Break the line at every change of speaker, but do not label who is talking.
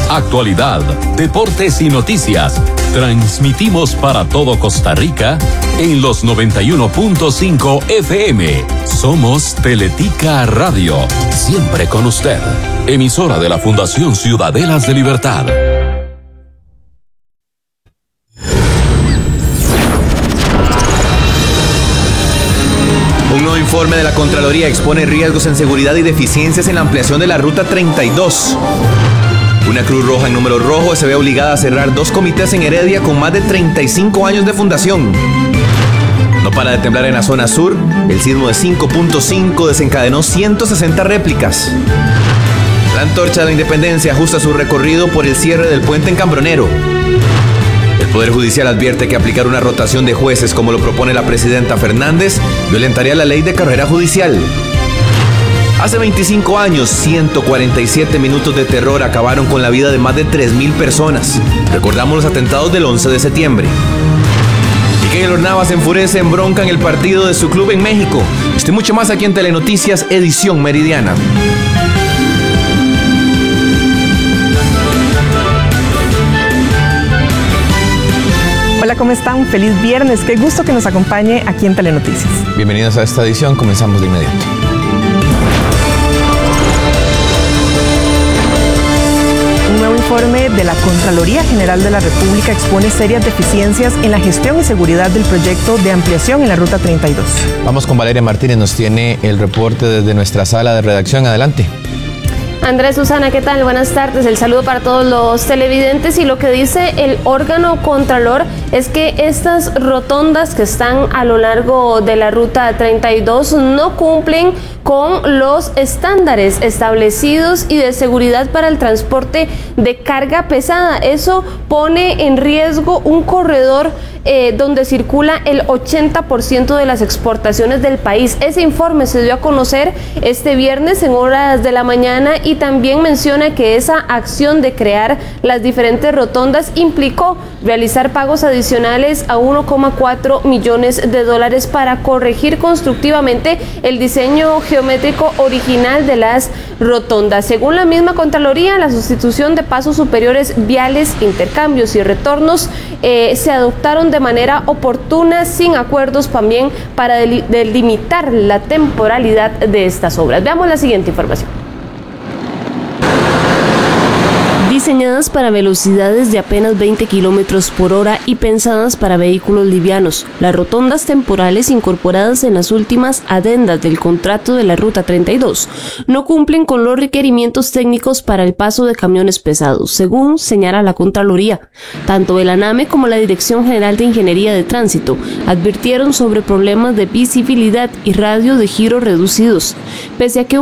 actualidad, deportes y noticias. Transmitimos para todo Costa Rica en los 91.5 FM. Somos Teletica Radio, siempre con usted. Emisora de la Fundación Ciudadelas de Libertad.
Un nuevo informe de la Contraloría expone riesgos en seguridad y deficiencias en la ampliación de la Ruta 32. Una Cruz Roja en número rojo se ve obligada a cerrar 2 comités en Heredia con más de 35 años de fundación. No para de temblar en la zona sur. El sismo de 5.5 desencadenó 160 réplicas. La Antorcha de la Independencia ajusta su recorrido por el cierre del puente en Cambronero. El Poder Judicial advierte que aplicar una rotación de jueces como lo propone la presidenta Fernández violentaría la ley de carrera judicial. Hace 25 años, 147 minutos de terror acabaron con la vida de más de 3,000 personas. Recordamos los atentados del 11 de septiembre. Y Keylor Navas enfurece en bronca en el partido de su club en México. Esto y mucho más aquí en Telenoticias, edición meridiana.
Hola, ¿cómo están? Feliz viernes. Qué gusto que nos acompañe aquí en Telenoticias.
Bienvenidos a esta edición. Comenzamos de inmediato.
Un nuevo informe de la Contraloría General de la República expone serias deficiencias en la gestión y seguridad del proyecto de ampliación en la Ruta 32.
Vamos con Valeria Martínez, nos tiene el reporte desde nuestra sala de redacción. Adelante.
Andrés, Susana, ¿qué tal? Buenas tardes. El saludo para todos los televidentes. Y lo que dice el órgano Contralor es que estas rotondas que están a lo largo de la Ruta 32 no cumplen con los estándares establecidos y de seguridad para el transporte de carga pesada. Eso pone en riesgo un corredor donde circula el 80% de las exportaciones del país. Ese informe se dio a conocer este viernes en horas de la mañana y también menciona que esa acción de crear las diferentes rotondas implicó realizar pagos adicionales a 1,4 millones de dólares para corregir constructivamente el diseño geométrico original de las rotondas. Según la misma Contraloría, la sustitución de pasos superiores viales, intercambios y retornos se adoptaron de manera oportuna, sin acuerdos también para delimitar la temporalidad de estas obras. Veamos la siguiente información. Diseñadas para velocidades de apenas 20 kilómetros por hora y pensadas para vehículos livianos, las rotondas temporales incorporadas en las últimas adendas del contrato de la Ruta 32 no cumplen con los requerimientos técnicos para el paso de camiones pesados, según señala la Contraloría. Tanto el ANAME como la Dirección General de Ingeniería de Tránsito advirtieron sobre problemas de visibilidad y radio de giro reducidos, pese a que